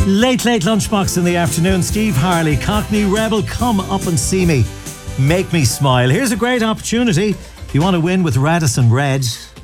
Late lunchbox in the afternoon. Steve Harley, Cockney Rebel, come up and see me. Make me smile. Here's a great opportunity. If you want to win with Radisson Red,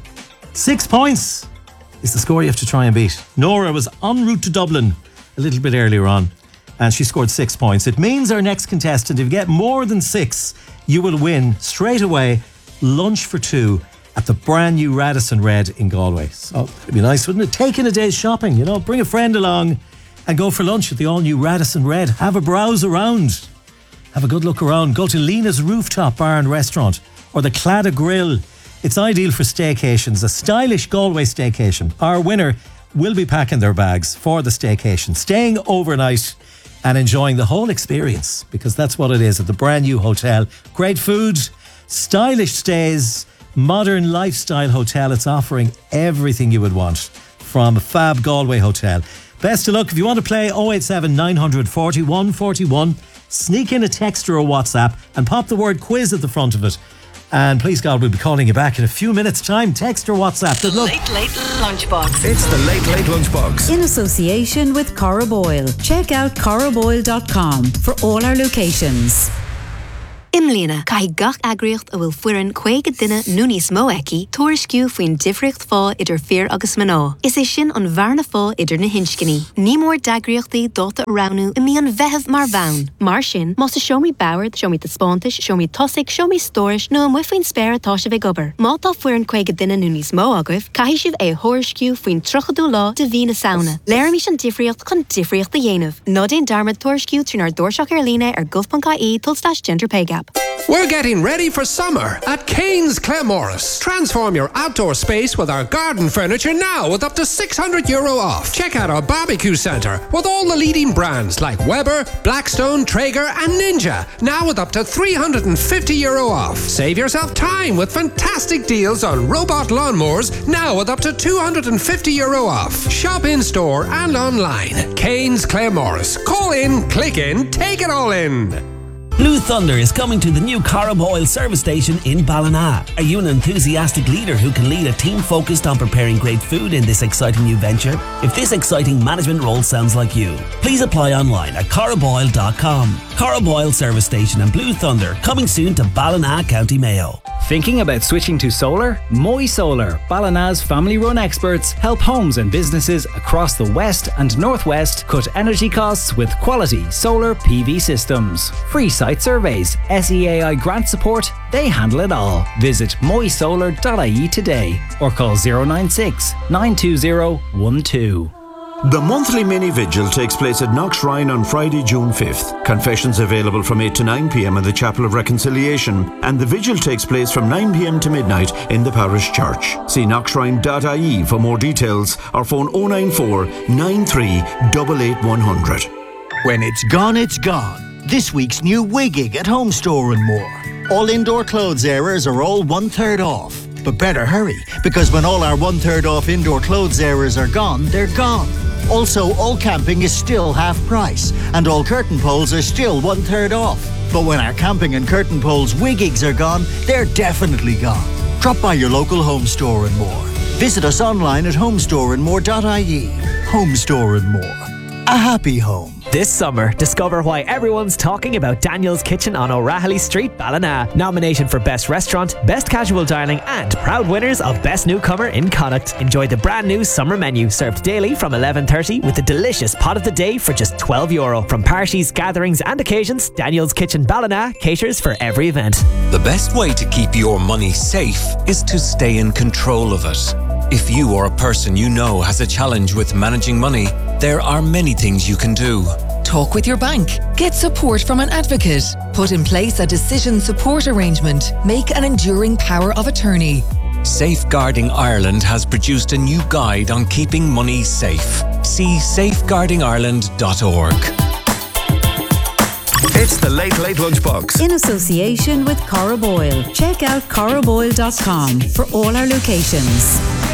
6 points is the score you have to try and beat. Nora was en route to Dublin a little bit earlier on, and she scored 6 points. It means our next contestant, if you get more than 6, you will win straight away lunch for 2 at the brand new Radisson Red in Galway. So it'd be nice, wouldn't it? Taking a day's shopping, bring a friend along and go for lunch at the all-new Radisson Red. Have a browse around. Have a good look around. Go to Lena's Rooftop Bar and Restaurant or the Claddagh Grill. It's ideal for staycations, a stylish Galway staycation. Our winner will be packing their bags for the staycation, staying overnight and enjoying the whole experience, because that's what it is at the brand new hotel. Great food, stylish stays, modern lifestyle hotel. It's offering everything you would want from a fab Galway hotel. Best of luck. If you want to play, 087 940 141. Sneak in a text or a WhatsApp and pop the word quiz at the front of it. And please God, we'll be calling you back in a few minutes' time. Text or WhatsApp. Good luck. Late Lunchbox. It's the Late Lunchbox. In association with Cara Boyle. Check out caraboyle.com for all our locations. Imlína, cai gach agriocht a bhfuil fuireann chuige duine núnís mó eici, tuairisciú faoin difriocht fá idir fear agus maná. Is é sin an bharna fá idir na hinscinní. Ní mór dagriochtaí dóta aránu I mí an bheitheh mar bhain. Mar sin, más a show me Boward, show me the Spontish, show me Tossic, show me Storish, nó an wifaoin spéir atá se bheith gobar. Má tá fuireann chuige duine núnís mó agah, cai sibh é thuairisciú faoin trochadú lá de bhí na sauna. Léir mí sin difriocht chun difriocht a dhéanamh. Nó déon darmad tuairisciú trínar dúirseach ar líne ar gov.ie /gender pay gap. We're getting ready for summer at Kane's Claremorris. Transform your outdoor space with our garden furniture now with up to €600 off. Check out our barbecue centre with all the leading brands like Weber, Blackstone, Traeger and Ninja. Now with up to €350 off. Save yourself time with fantastic deals on robot lawnmowers now with up to €250 off. Shop in store and online. Kane's Claremorris. Call in, click in, take it all in. Blue Thunder is coming to the new Cara Boyle service station in Ballina. Are you an enthusiastic leader who can lead a team focused on preparing great food in this exciting new venture? If this exciting management role sounds like you, please apply online at caraboyle.com. Cara Boyle service station and Blue Thunder coming soon to Ballina, County Mayo. Thinking about switching to solar? Moy Solar, Ballina's family-run experts, help homes and businesses across the west and northwest cut energy costs with quality solar PV systems. Free site surveys, SEAI grant support, they handle it all. Visit moysolar.ie today or call 096 920 12. The monthly mini vigil takes place at Knock Shrine on Friday, June 5th. Confessions available from 8 to 9 p.m. in the Chapel of Reconciliation, and the vigil takes place from 9 p.m. to midnight in the parish church. See knockshrine.ie for more details or phone 094 93 88100. When it's gone, it's gone. This week's new Wiggig at Home Store and More. All indoor clothes areas are all 1/3 off. But better hurry, because when all our 1/3 off indoor clothes areas are gone, they're gone. Also, all camping is still half price, and all curtain poles are still 1/3 off. But when our camping and curtain poles Wiggigs are gone, they're definitely gone. Drop by your local Home Store and More. Visit us online at homestoreandmore.ie. Home Store and More. A happy home. This summer, discover why everyone's talking about Daniel's Kitchen on O'Rahilly Street, Ballina. Nomination for Best Restaurant, Best Casual Dining and proud winners of Best Newcomer in Connacht. Enjoy the brand new summer menu served daily from 11:30 with a delicious pot of the day for just €12. From parties, gatherings and occasions, Daniel's Kitchen Ballina caters for every event. The best way to keep your money safe is to stay in control of it. If you or a person you know has a challenge with managing money, there are many things you can do. Talk with your bank. Get support from an advocate. Put in place a decision support arrangement. Make an enduring power of attorney. Safeguarding Ireland has produced a new guide on keeping money safe. See safeguardingireland.org. It's the Late Lunchbox. In association with Cara Boyle. Check out caraboyle.com for all our locations.